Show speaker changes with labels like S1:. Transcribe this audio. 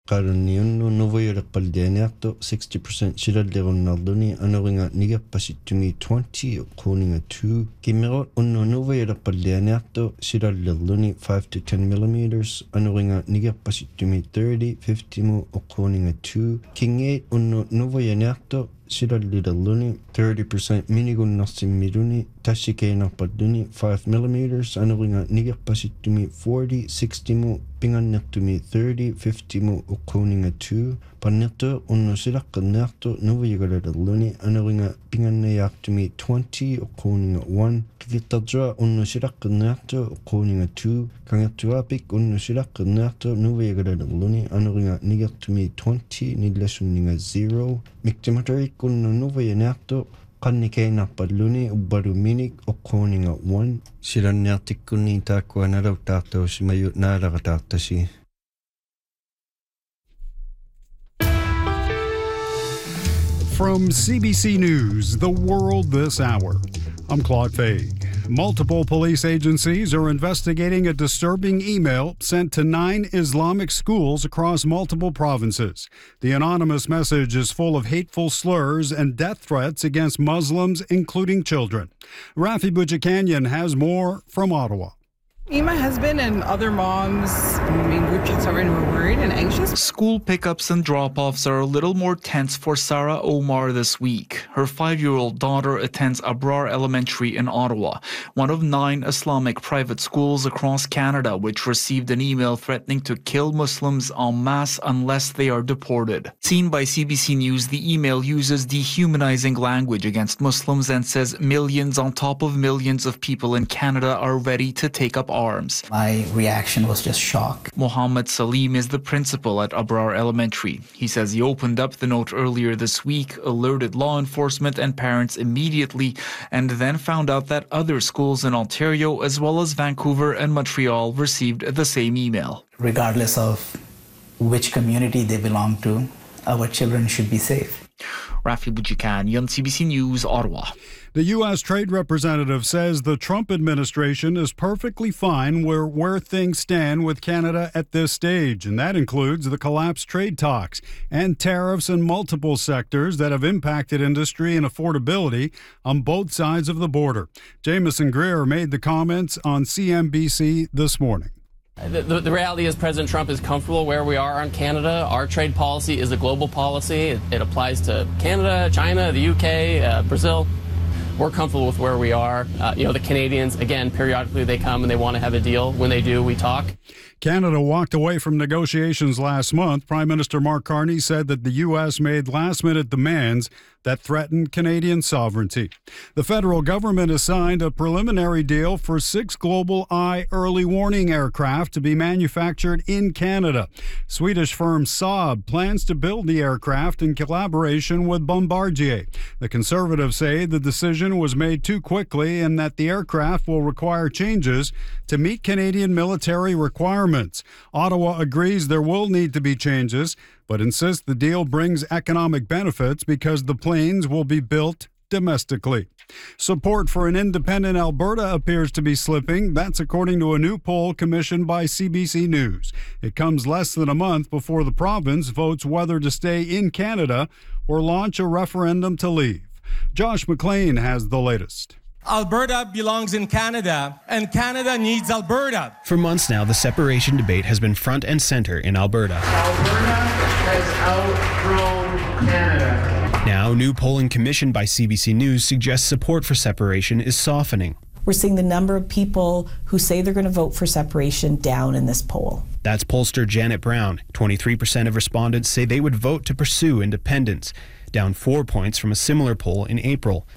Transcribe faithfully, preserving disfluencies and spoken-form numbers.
S1: Qarunniunnu nuvuyoraqallianiartu sixty percent silallirunnarluni anuringa nigappasittumi twenty uqquuninga two kimmerut unnu nuvuyoraqallianiartu silallirluni five to ten millimeters anuringa nigappasittumi thirty fifty-mu uqquuninga two kingeet unnu nuvuyaniartu silallillerluni thirty percent minigunnarsimmiluni tassikeynarpalluni five millimeters anuringa nigappasittumi forty sixty-mu pingannertumi thirty fifty-mu uqquuninga two pannirtu unnu silaqqinniartu nuvuyagalallerluni anuringa pingannayaartumi twenty uqquuninga one kikittartua unnu silaqqinniartu uqquuninga two kangertuapik unnu silaqqinniartu nuvuyagalallerluni anuringa nigertumi twenty nillassunninga zero miktimatarik unnu nuvuyaniartu qannikeinarpalluni ubbaluminik uqquuninga one silanniartikkunni taakkuanalautaartausimayu naalaqataartasi.
S2: From C B C News, The World This Hour, I'm Claude Faig. Multiple police agencies are investigating a disturbing email sent to nine Islamic schools across multiple provinces. The anonymous message is full of hateful slurs and death threats against Muslims, including children. Rafi Bujakanyan has more from Ottawa.
S3: Me, my husband, and other moms in group chats are in were worried and anxious.
S4: School pickups and drop-offs are a little more tense for Sarah Omar this week. Her five-year-old daughter attends Abrar Elementary in Ottawa, one of nine Islamic private schools across Canada, which received an email threatening to kill Muslims en masse unless they are deported. Seen by C B C News, the email uses dehumanizing language against Muslims and says millions on top of millions of people in Canada are ready to take up arms.
S5: My reaction was just shock.
S4: Mohammed Salim is the principal at Abrar Elementary. He says he opened up the note earlier this week, alerted law enforcement and parents immediately, and then found out that other schools in Ontario, as well as Vancouver and Montreal, received the same email.
S5: Regardless of which community they belong to, our children should be safe.
S4: Rafi Bujakanyan, C B C News, Ottawa.
S2: The U S Trade Representative says the Trump administration is perfectly fine where, where things stand with Canada at this stage, and that includes the collapsed trade talks and tariffs in multiple sectors that have impacted industry and affordability on both sides of the border. Jameson Greer made the comments on C N B C this morning.
S6: The, the, the reality is President Trump is comfortable where we are on Canada. Our trade policy is a global policy. It, it applies to Canada, China, the U K, uh, Brazil. We're comfortable with where we are. Uh, you know, the Canadians, again, periodically they come and they want to have a deal. When they do, we talk.
S2: Canada walked away from negotiations last month. Prime Minister Mark Carney said that the U S made last-minute demands that threatened Canadian sovereignty. The federal government has signed a preliminary deal for six Global Eye early warning aircraft to be manufactured in Canada. Swedish firm Saab plans to build the aircraft in collaboration with Bombardier. The Conservatives say the decision was made too quickly and that the aircraft will require changes to meet Canadian military requirements. Ottawa agrees there will need to be changes, but insists the deal brings economic benefits because the planes will be built domestically. Support for an independent Alberta appears to be slipping. That's according to a new poll commissioned by C B C News. It comes less than a month before the province votes whether to stay in Canada or launch a referendum to leave. Josh McLean has the latest.
S7: Alberta belongs in Canada, and Canada needs Alberta.
S8: For months now, the separation debate has been front and center in Alberta.
S9: Alberta has outgrown Canada.
S8: Now, new polling commissioned by C B C News suggests support for separation is softening.
S10: We're seeing the number of people who say they're going to vote for separation down in this poll.
S8: That's pollster Janet Brown. twenty-three percent of respondents say they would vote to pursue independence, down four points from a similar poll in April.